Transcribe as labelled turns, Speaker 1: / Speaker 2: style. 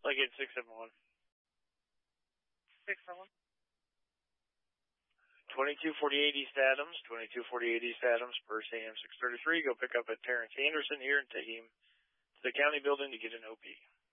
Speaker 1: Like it's 671.
Speaker 2: 671.
Speaker 1: 2248 East Adams, 2248 East Adams, per AM 633. Go pick up a Terrence Anderson here and take him to the county building to get an OP.